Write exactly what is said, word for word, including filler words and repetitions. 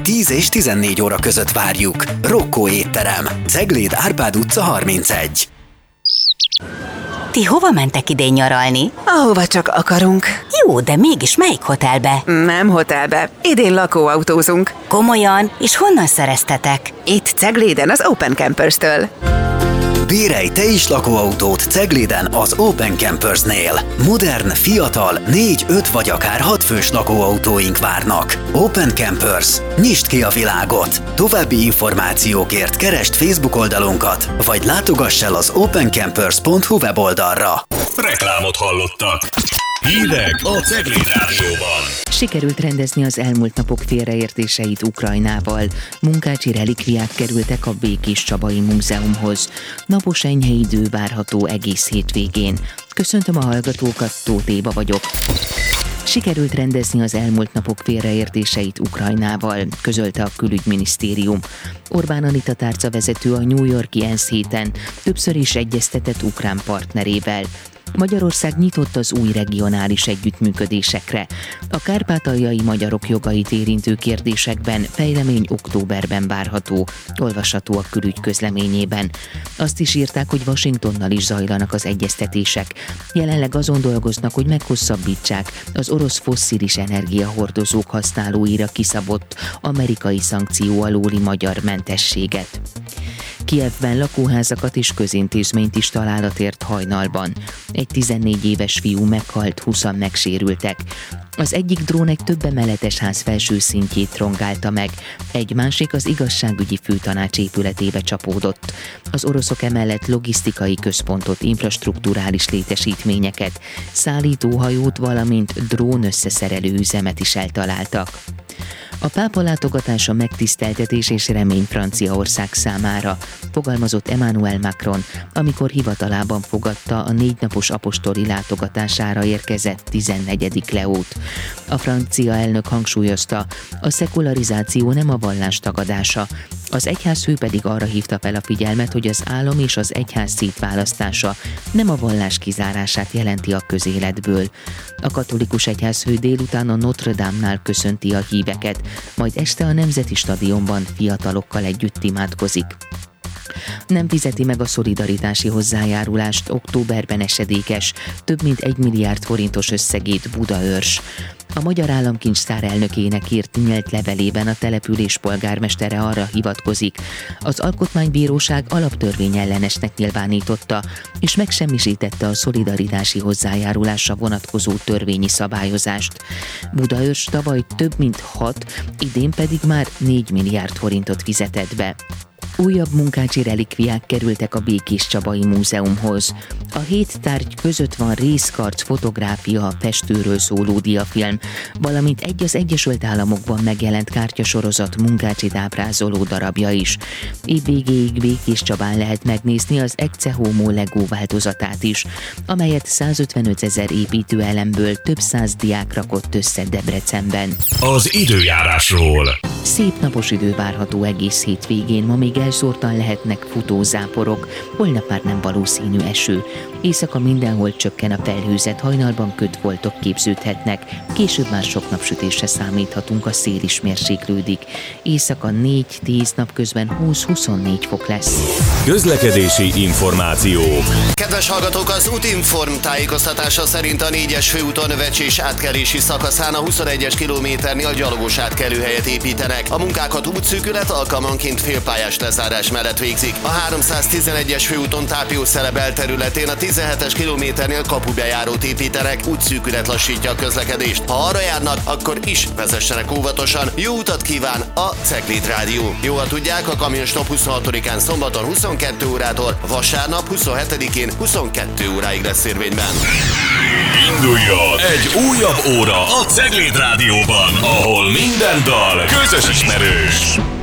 tíz és tizennégy óra között várjuk. Rokkó étterem, Cegléd Árpád utca harmincegy. Ti hova mentek idén nyaralni? Ahova csak akarunk. Jó, de mégis melyik hotelbe? Nem hotelbe, idén lakóautózunk. Komolyan? És honnan szereztetek? Itt Cegléden az Open Campers-től. Bérelj te is lakóautót Cegléden az Open Campersnél. Modern, fiatal, négy, öt vagy akár hat fős lakóautóink várnak. Open Campers. Nyisd ki a világot! További információkért keresd Facebook oldalunkat, vagy látogass el az opencampers pont hu weboldalra. Reklámot hallottak. Hírek a Cegléd Rádióban. Sikerült rendezni az elmúlt napok félreértéseit Ukrajnával. Munkácsi relikviák kerültek a Békéscsabai Múzeumhoz. Napos enyhe idő várható egész hétvégén. Köszöntöm a hallgatókat, Tóth Éva vagyok. Sikerült rendezni az elmúlt napok félreértéseit Ukrajnával, közölte a külügyminisztérium. Orbán Anita tárcavezető a New York-i ENSZ héten többször is egyeztetett ukrán partnerével. Magyarország nyitott az új regionális együttműködésekre. A kárpátaljai magyarok jogait érintő kérdésekben fejlemény októberben várható, olvasható a külügy közleményében. Azt is írták, hogy Washingtonnal is zajlanak az egyeztetések. Jelenleg azon dolgoznak, hogy meghosszabbítsák az orosz fosszilis energiahordozók használóira kiszabott amerikai szankció alóli magyar mentességet. Kijevben lakóházakat és közintézményt is találat ért hajnalban. Egy tizennégy éves fiú meghalt, húszan megsérültek. Az egyik drón egy több emeletes ház felső szintjét rongálta meg, egy másik az igazságügyi főtanács épületébe csapódott. Az oroszok emellett logisztikai központot, infrastrukturális létesítményeket, szállítóhajót, valamint drón összeszerelő üzemet is eltaláltak. A pápa látogatása megtiszteltetés és remény Franciaország számára, fogalmazott Emmanuel Macron, amikor hivatalában fogadta a négy napos apostoli látogatására érkezett tizennegyedik Leót. A francia elnök hangsúlyozta, a szekularizáció nem a vallás tagadása, az egyházfő pedig arra hívta fel a figyelmet, hogy az állam és az egyház szétválasztása nem a vallás kizárását jelenti a közéletből. A katolikus egyházfő délután a Notre Dame-nál köszönti a híveket, majd este a Nemzeti Stadionban fiatalokkal együtt imádkozik. Nem fizeti meg a szolidaritási hozzájárulást októberben esedékes, több mint egy milliárd forintos összegét Budaörs. A Magyar Államkincstár elnökének írt nyílt levelében a település polgármestere arra hivatkozik, az Alkotmánybíróság alaptörvényellenesnek nyilvánította, és megsemmisítette a szolidaritási hozzájárulásra vonatkozó törvényi szabályozást. Budaörs tavaly több mint hat, idén pedig már négy milliárd forintot fizetett be. Újabb munkácsi relikviák kerültek a Békéscsabai Múzeumhoz. A hét tárgy között van részkarc, fotográfia, a festőről szóló diafilm, valamint egy az Egyesült Államokban megjelent kártyasorozat munkácsit ábrázoló darabja is. Év végéig Békéscsabán lehet megnézni az Ecce Homo Lego változatát is, amelyet százötvenötezer építőelemből több száz diák rakott össze Debrecenben. Az időjárásról. Szép napos idő várható egész hétvégén, ma még elszórtan lehetnek futózáporok, holnap már nem valószínű eső. Éjszaka mindenhol csökken a felhőzet, hajnalban ködfoltok képződhetnek, később már sok napsütésre számíthatunk, a szél is mérséklődik. Éjszaka négy-tíz, napközben húsz-huszonnégy fok lesz. Közlekedési információk. Kedves hallgatók, az Útinform tájékoztatása szerint a négyes főúton Vecsés átkelési szakaszán a huszonegyes kilométernél gyalogos átkelőhelyet építenek. A munkákat útszűkület, alkalmanként félpályás lezárás mellett végzik. A háromszáztizenegyes főúton Tápiószele belterületén a tizenhetes kilométernél kapubejárót építenek, útszűkület lassítja a közlekedést. Ha arra járnak, akkor is vezessenek óvatosan. Jó utat kíván a Cegléd Rádió. Jól tudják, a kamionstop huszonhatodikán szombaton huszonkettő órától, vasárnap huszonhetedikén huszonkettő óráig lesz érvényben. Induljon egy újabb óra a Cegléd Rádióban, ahol minden dal közös ismerős.